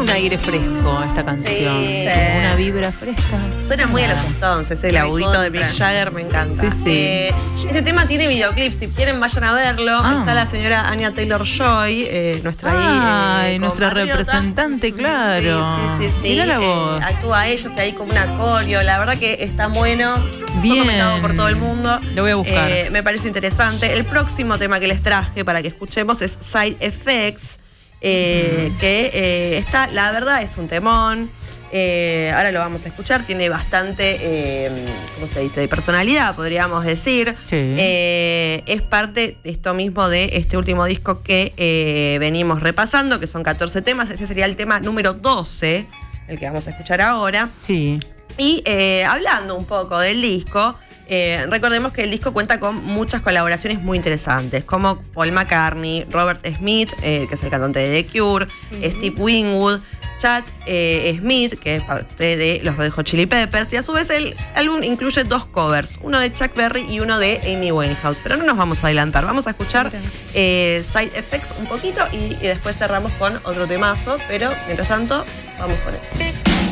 un aire fresco esta canción. Sí. Como una vibra fresca. Suena muy a los Stones, el agudito de Mick Jagger, me encanta. Sí. Este tema tiene videoclip, si quieren vayan a verlo. Está la señora Anya Taylor-Joy, nuestra nuestra representante, claro. Sí. Mirá la voz. Actúa ella, hay como un acorio. La verdad que está bueno. Bien. Fue comentado por todo el mundo. Lo voy a buscar. Me parece interesante. El próximo tema que les traje para que escuchemos es Side Effects. Que está, la verdad, es un temón. Ahora lo vamos a escuchar. Tiene bastante, ¿cómo se dice? De personalidad, podríamos decir. Sí. Es parte de esto mismo de este último disco que venimos repasando, que son 14 temas. Ese sería el tema número 12, el que vamos a escuchar ahora. Sí. Y hablando un poco del disco, recordemos que el disco cuenta con muchas colaboraciones muy interesantes, como Paul McCartney, Robert Smith, que es el cantante de The Cure, Steve Winwood, Chad Smith, que es parte de los Red Hot Chili Peppers, y a su vez el álbum incluye 2 covers, uno de Chuck Berry y uno de Amy Winehouse. Pero no nos vamos a adelantar, vamos a escuchar Side Effects un poquito y después cerramos con otro temazo, pero mientras tanto, vamos con eso.